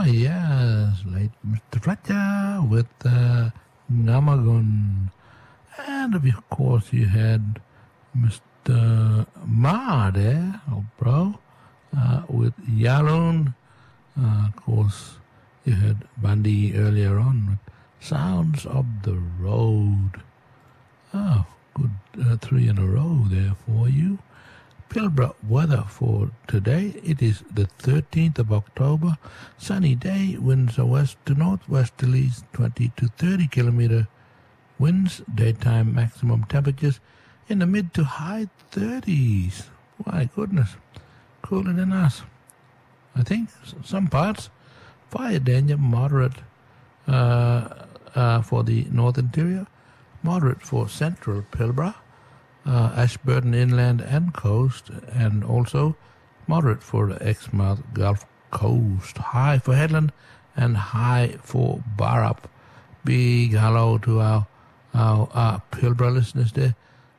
yes, late Mr. Fletcher with Namagun. And of course you had Mr. Ma there, oh bro, with Yalun. Of course you had Bundy earlier on with Sounds of the Road. Oh, good 3 in a row there for you. Pilbara weather for today. It is the 13th of October. Sunny day, winds are west to northwesterlies, 20 to 30 kilometer winds. Daytime maximum temperatures in the mid to high 30s. My goodness, cooler than us. I think some parts. Fire danger moderate for the North Interior, moderate for central Pilbara, Ashburton Inland and Coast, and also moderate for the Exmouth Gulf Coast. High for Headland and high for Barrup. Big hello to our Pilbara listeners there.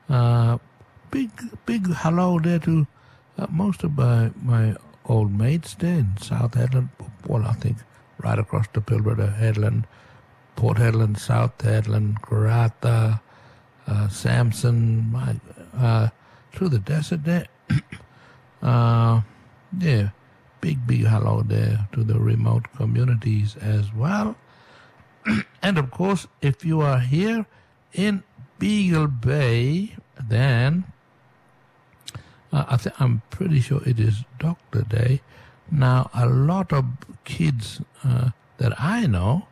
Big hello there to most of my old mates there in South Headland. Well, I think right across the Pilbara, Headland, Port Hedland, South Hedland, Karratha, Samson, through the desert there. Yeah, big hello there to the remote communities as well. And of course, if you are here in Beagle Bay, then I'm pretty sure it is Doctor Day. Now, a lot of kids that I know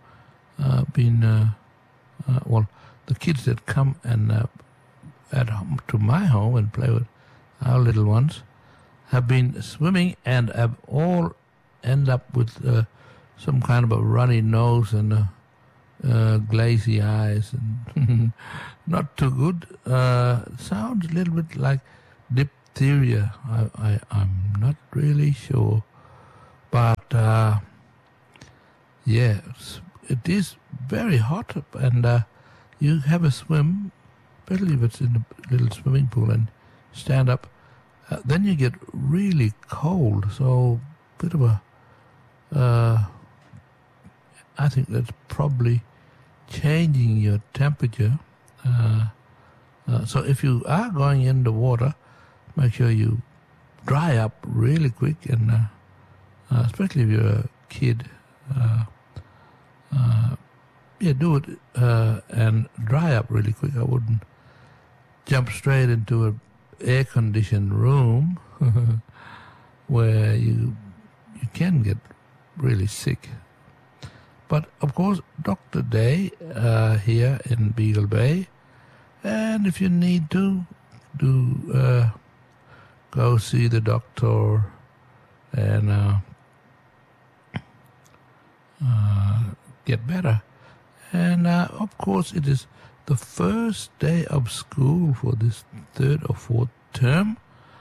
the kids that come and at home, to my home and play with our little ones have been swimming and have all end up with some kind of a runny nose and glazy eyes and not too good. Sounds a little bit like diphtheria. I'm not really sure, but yeah, it is very hot, and you have a swim, especially if it's in a little swimming pool, and stand up. Then you get really cold, so bit of a. I think that's probably changing your temperature. So if you are going in the water, make sure you dry up really quick, and especially if you're a kid. Do it and dry up really quick. I wouldn't jump straight into an air-conditioned room where you can get really sick. But of course, Dr. Day here in Beagle Bay, and if you need to go see the doctor and get better. And of course, it is the first day of school for this 3rd or 4th term.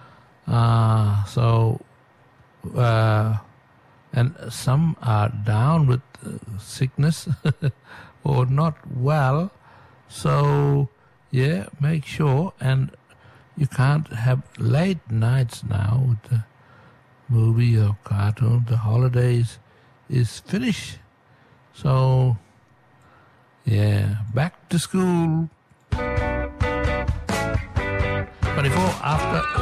And some are down with sickness or not well. So, yeah, make sure. And you can't have late nights now with the movie or cartoon. The holidays is finished. So, yeah, back to school. 24 after